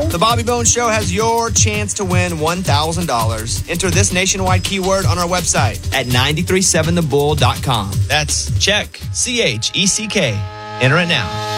The Bobby Bones Show has your chance to win $1,000. Enter this nationwide keyword on our website at 937thebull.com. That's check, CHECK. Enter it now.